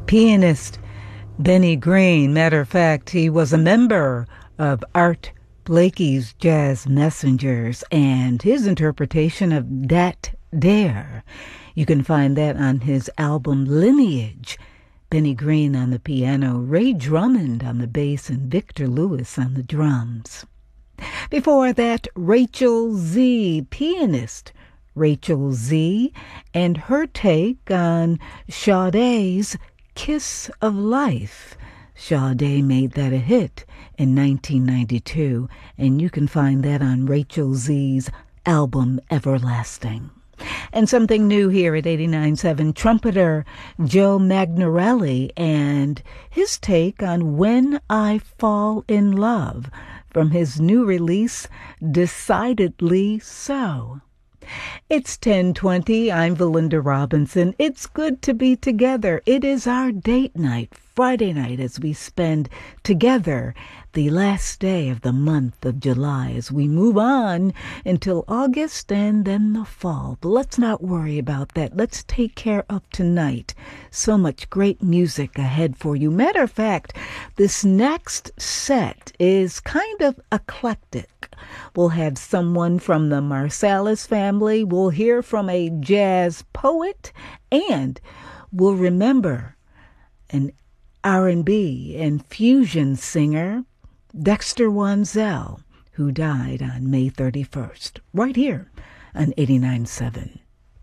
Pianist Benny Green. Matter of fact, he was a member of Art Blakey's Jazz Messengers, and his interpretation of Dat Dare. You can find that on his album Lineage. Benny Green on the piano, Ray Drummond on the bass, and Victor Lewis on the drums. Before that, Rachel Z, pianist Rachel Z, and her take on Sade's Kiss of Life. Sade made that a hit in 1992, and you can find that on Rachel Z's album Everlasting. And something new here at 89.7, trumpeter Joe Magnarelli and his take on When I Fall in Love from his new release, Decidedly So. It's 10:20. I'm Valinda Robinson. It's good to be together. It is our date night, Friday night, as we spend together the last day of the month of July as we move on until August and then the fall. But let's not worry about that. Let's take care of tonight. So much great music ahead for you. Matter of fact, this next set is kind of eclectic. We'll have someone from the Marsalis family. We'll hear from a jazz poet, and we'll remember an R&B and fusion singer, Dexter Wansel, who died on May 31st, right here on 89.7.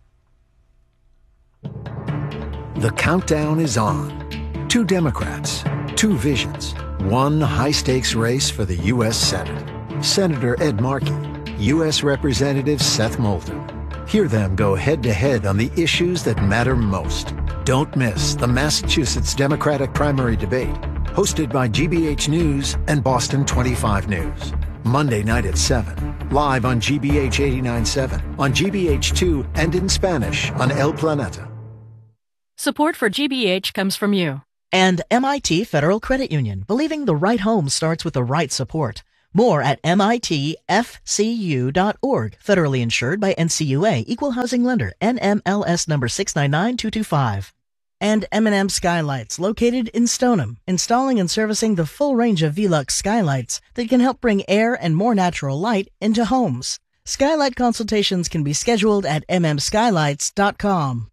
The countdown is on. 2 Democrats, 2 visions, 1 high-stakes race for the U.S. Senate. Senator Ed Markey, U.S. Representative Seth Moulton. Hear them go head-to-head on the issues that matter most. Don't miss the Massachusetts Democratic primary debate, hosted by GBH News and Boston 25 News. Monday night at 7, live on GBH 89.7, on GBH2, and in Spanish on El Planeta. Support for GBH comes from you. And MIT Federal Credit Union, believing the right home starts with the right support. More at mitfcu.org. Federally insured by NCUA, Equal Housing Lender, NMLS number 699225. And M&M Skylights, located in Stoneham, installing and servicing the full range of Velux skylights that can help bring air and more natural light into homes. Skylight consultations can be scheduled at mmskylights.com.